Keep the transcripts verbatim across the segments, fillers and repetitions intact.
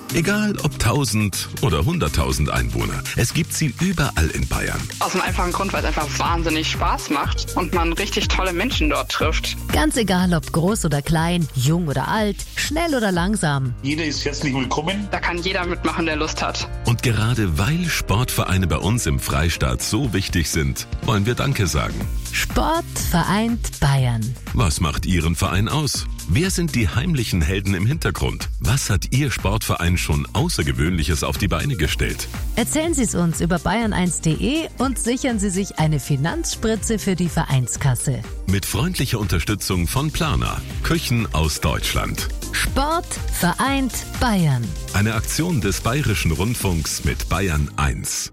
Egal ob tausend oder hunderttausend Einwohner, es gibt sie überall in Bayern. Aus dem einfachen Grund, weil es einfach wahnsinnig Spaß macht und man richtig tolle Menschen dort trifft. Ganz egal, ob groß oder klein, jung oder alt, schnell oder langsam. Jeder ist herzlich willkommen. Da kann jeder mitmachen, der Lust hat. Und gerade weil Sportvereine bei uns im Freistaat so wichtig sind, wollen wir Danke sagen. Sport vereint Bayern. Was macht Ihren Verein aus? Wer sind die heimlichen Helden im Hintergrund? Was hat Ihr Sportverein schon Außergewöhnliches auf die Beine gestellt? Erzählen Sie es uns über bayern eins punkt de und sichern Sie sich eine Finanzspritze für die Vereinskasse. Mit freundlicher Unterstützung von Plana, Küchen aus Deutschland. Sport vereint Bayern. Eine Aktion des Bayerischen Rundfunks mit Bayern eins.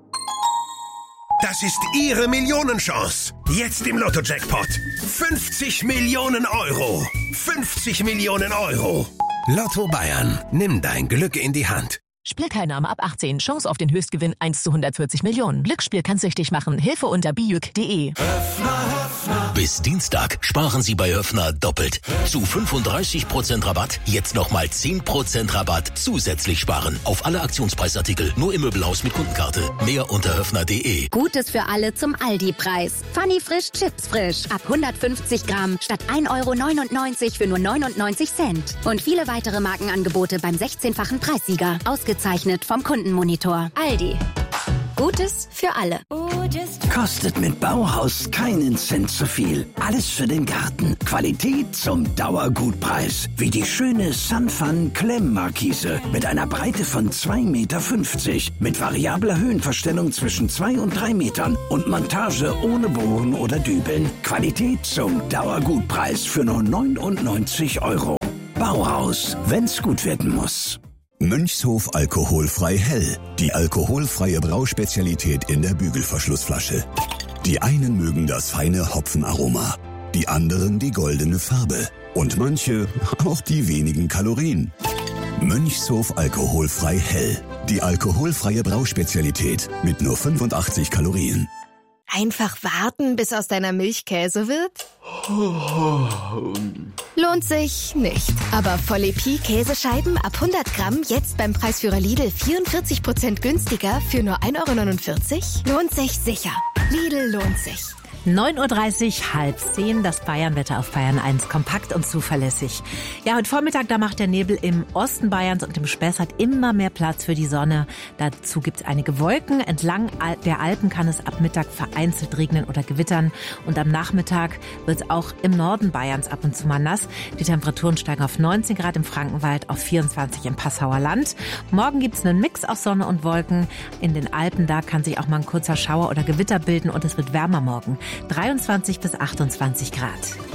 Das ist Ihre Millionenchance. Jetzt im Lotto-Jackpot. fünfzig Millionen Euro. fünfzig Millionen Euro. Lotto Bayern. Nimm dein Glück in die Hand. Spielteilnahme ab achtzehn. Chance auf den Höchstgewinn eins zu hundertvierzig Millionen. Glücksspiel kann süchtig machen. Hilfe unter bijuk punkt de. Bis Dienstag sparen Sie bei Höffner doppelt. Zu fünfunddreißig Prozent Rabatt, jetzt nochmal zehn Prozent Rabatt zusätzlich sparen. Auf alle Aktionspreisartikel, nur im Möbelhaus mit Kundenkarte. Mehr unter höffner punkt de. Gutes für alle zum Aldi-Preis. Funny Frisch Chips Frisch. Ab hundertfünfzig Gramm statt ein Euro neunundneunzig für nur neunundneunzig Cent. Und viele weitere Markenangebote beim sechzehnfachen Preissieger. Ausgezeichnet vom Kundenmonitor. Aldi. Gutes für alle. Kostet mit Bauhaus keinen Cent zu viel. Alles für den Garten. Qualität zum Dauergutpreis. Wie die schöne Sunfun Klemmmarkise mit einer Breite von zwei Meter fünfzig. Mit variabler Höhenverstellung zwischen zwei und drei Metern. Und Montage ohne Bohren oder Dübeln. Qualität zum Dauergutpreis für nur neunundneunzig Euro. Bauhaus, wenn's gut werden muss. Mönchshof Alkoholfrei Hell. Die alkoholfreie Brauspezialität in der Bügelverschlussflasche. Die einen mögen das feine Hopfenaroma, die anderen die goldene Farbe und manche auch die wenigen Kalorien. Mönchshof Alkoholfrei Hell. Die alkoholfreie Brauspezialität mit nur fünfundachtzig Kalorien. Einfach warten, bis aus deiner Milch Käse wird? Lohnt sich nicht. Aber Volle Pi Käsescheiben ab hundert Gramm jetzt beim Preisführer Lidl vierundvierzig Prozent günstiger für nur ein Euro neunundvierzig? Lohnt sich sicher. Lidl lohnt sich. neun Uhr dreißig, halb zehn, das Bayernwetter auf Bayern eins, kompakt und zuverlässig. Ja, heute Vormittag, da macht der Nebel im Osten Bayerns und im Spessart immer mehr Platz für die Sonne. Dazu gibt es einige Wolken. Entlang der Alpen kann es ab Mittag vereinzelt regnen oder gewittern. Und am Nachmittag wird es auch im Norden Bayerns ab und zu mal nass. Die Temperaturen steigen auf neunzehn Grad im Frankenwald, auf vierundzwanzig im Passauer Land. Morgen gibt es einen Mix aus Sonne und Wolken. In den Alpen, da kann sich auch mal ein kurzer Schauer oder Gewitter bilden und es wird wärmer morgen. dreiundzwanzig bis achtundzwanzig Grad.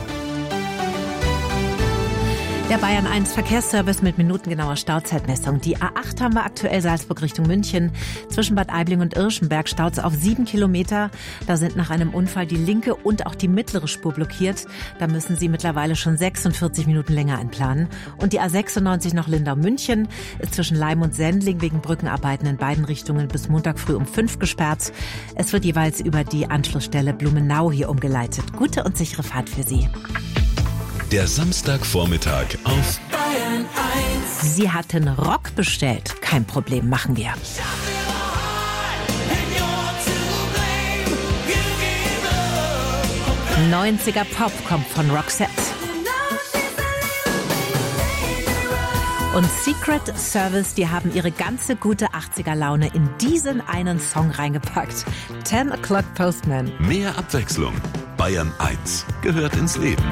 Der Bayern eins Verkehrsservice mit minutengenauer Stauzeitmessung. Die A acht haben wir aktuell Salzburg Richtung München. Zwischen Bad Aibling und Irschenberg staut es auf sieben Kilometer. Da sind nach einem Unfall die linke und auch die mittlere Spur blockiert. Da müssen Sie mittlerweile schon sechsundvierzig Minuten länger einplanen. Und die A sechsundneunzig noch Lindau-München ist zwischen Leim und Sendling wegen Brückenarbeiten in beiden Richtungen bis Montag früh um fünf gesperrt. Es wird jeweils über die Anschlussstelle Blumenau hier umgeleitet. Gute und sichere Fahrt für Sie. Der Samstagvormittag auf Bayern eins. Sie hatten Rock bestellt. Kein Problem, machen wir. neunziger Pop kommt von Roxette. Und Secret Service, die haben ihre ganze gute achtziger Laune in diesen einen Song reingepackt. ten o'clock Postman. Mehr Abwechslung. Bayern eins gehört ins Leben.